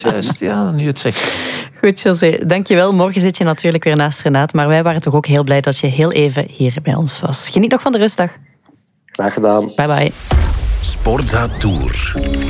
Juist, ja, nu het zegt. Goed, José. Dankjewel. Morgen zit je natuurlijk weer naast Renate. Maar wij waren toch ook heel blij dat je heel even hier bij ons was. Geniet nog van de rustdag. Graag gedaan. Bye bye. Sportza Tour.